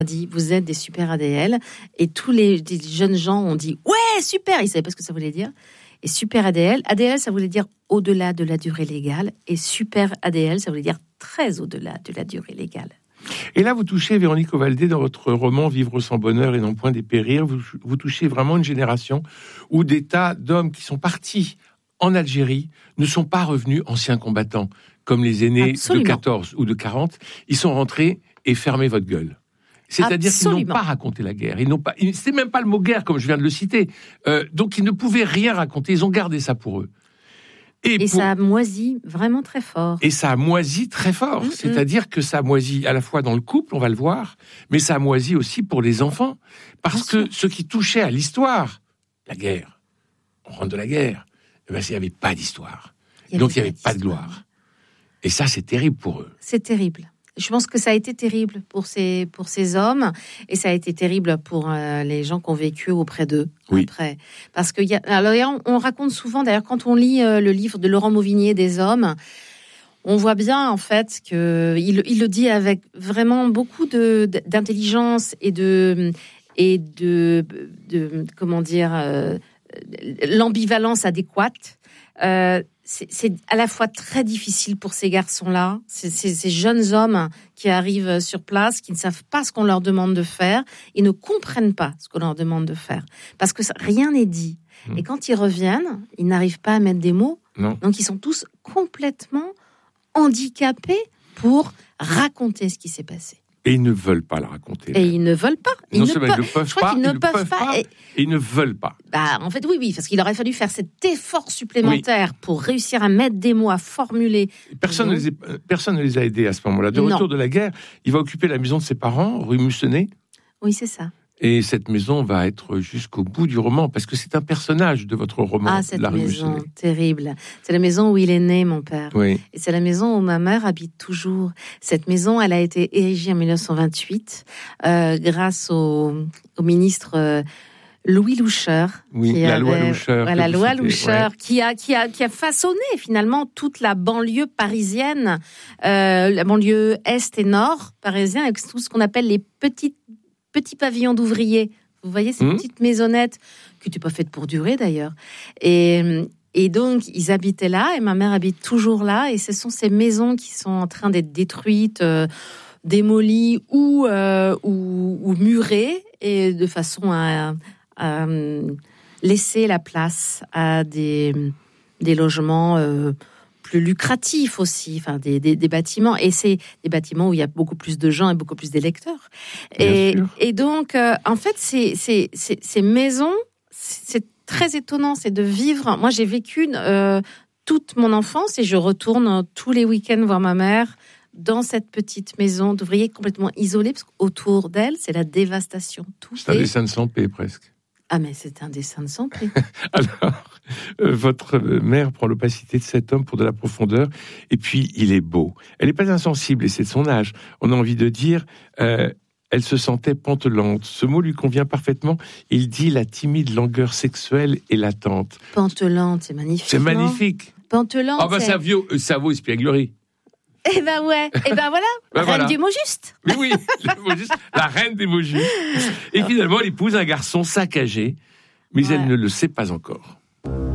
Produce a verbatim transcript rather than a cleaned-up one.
dit vous êtes des super A D L et tous les, les jeunes gens ont dit ouais super, ils savaient pas ce que ça voulait dire. Et super A D L, A D L ça voulait dire au-delà de la durée légale et super A D L ça voulait dire très au-delà de la durée légale. Et là vous touchez, Véronique Ovaldé, dans votre roman Vivre sans bonheur et non point dépérir, vous, vous touchez vraiment une génération où des tas d'hommes qui sont partis en Algérie ne sont pas revenus anciens combattants comme les aînés Absolument. de quatorze ou de quarante, ils sont rentrés et fermez votre gueule. C'est-à-dire Absolument. qu'ils n'ont pas raconté la guerre. Ils n'ont pas, c'est même pas le mot guerre, comme je viens de le citer. Euh, donc, ils ne pouvaient rien raconter. Ils ont gardé ça pour eux. Et, et pour... ça a moisi vraiment très fort. Et ça a moisi très fort. Mm-hmm. C'est-à-dire que ça a moisi à la fois dans le couple, on va le voir, mais ça a moisi aussi pour les enfants. Parce Bien que sûr. ce qui touchait à l'histoire, la guerre, on rentre de la guerre, eh ben, il n'y avait pas d'histoire. Il donc, il n'y avait pas de gloire. Et ça, c'est terrible pour eux. C'est terrible. Je pense que ça a été terrible pour ces, pour ces hommes et ça a été terrible pour euh, les gens qui ont vécu auprès d'eux. Oui. Après. Parce que y a, alors, on, on raconte souvent, d'ailleurs, quand on lit euh, le livre de Laurent Mauvignier, Des hommes, on voit bien, en fait, qu'il il le dit avec vraiment beaucoup de, d'intelligence et de, et de, de comment dire, euh, l'ambivalence adéquate. Euh, c'est, c'est à la fois très difficile pour ces garçons-là, c'est, c'est, ces jeunes hommes qui arrivent sur place, qui ne savent pas ce qu'on leur demande de faire, ils ne comprennent pas ce qu'on leur demande de faire, parce que ça, rien n'est dit. Mmh. Et quand ils reviennent, ils n'arrivent pas à mettre des mots, non. donc ils sont tous complètement handicapés pour raconter ce qui s'est passé. Et ils ne veulent pas la raconter. Et ils ne veulent pas. Ils non ne seulement peuvent, ils ne peuvent je crois pas, qu'ils ne ils peuvent, peuvent pas. pas et... et ils ne veulent pas. Bah, en fait, oui, oui, parce qu'il aurait fallu faire cet effort supplémentaire oui. pour réussir à mettre des mots, à formuler. Personne ne les, a, personne ne les a aidés à ce moment-là. De non. retour de la guerre, il va occuper la maison de ses parents, rue Mussenet. Oui, c'est ça. Et cette maison va être jusqu'au bout du roman, parce que c'est un personnage de votre roman. Ah, cette la rue maison Mussenet. Terrible. C'est la maison où il est né, mon père. Oui. Et c'est la maison où ma mère habite toujours. Cette maison, elle a été érigée en dix-neuf cent vingt-huit euh, grâce au, au ministre euh, Louis Loucheur. Oui, qui la avait, loi Loucheur. Ouais, la loi Loucheur, ouais. qui, a, qui, a, qui a façonné finalement toute la banlieue parisienne, euh, la banlieue est et nord parisienne, avec tout ce qu'on appelle les petites petits pavillons d'ouvriers. Vous voyez ces mmh. petites maisonnettes qui n'étaient pas faites pour durer d'ailleurs. Et, et donc, ils habitaient là et ma mère habite toujours là. Et ce sont ces maisons qui sont en train d'être détruites, euh, démolies ou, euh, ou, ou murées, et de façon à, à laisser la place à des, des logements euh, plus lucratifs aussi, enfin des, des, des bâtiments, et c'est des bâtiments où il y a beaucoup plus de gens et beaucoup plus d'électeurs. Et, et donc, euh, en fait, c'est, c'est, c'est, ces maisons, c'est très étonnant, c'est de vivre. Moi, j'ai vécu euh, toute mon enfance et je retourne tous les week-ends voir ma mère dans cette petite maison d'ouvriers complètement isolée, parce qu'autour d'elle, c'est la dévastation. Tout c'est est... un dessin de sans paix, presque. Ah, mais c'est un dessin de sans paix. Alors, euh, votre mère prend l'opacité de cet homme pour de la profondeur, et puis il est beau. Elle n'est pas insensible, et c'est de son âge. On a envie de dire, euh, elle se sentait pantelante. Ce mot lui convient parfaitement. Il dit la timide langueur sexuelle et latente. Pantelante, c'est magnifique. C'est magnifique. Pantelante. Ah, bah, ça vaut, ça vaut espièglerie. Eh ben ouais, eh ben voilà, ben reine voilà. du mot juste. Oui, oui, le mot juste, la reine des mots justes. Et finalement, elle épouse un garçon saccagé, mais ouais. elle ne le sait pas encore.